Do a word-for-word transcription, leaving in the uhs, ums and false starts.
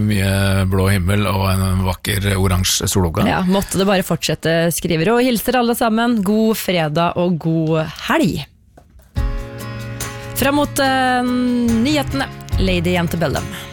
Mye blå himmel og en vakker oransje soloppgang. Ja, måtte det bare fortsette, skriver og hilser alle sammen. God fredag og god helg. Frem mot uh, nyhetene, Lady Antebellum.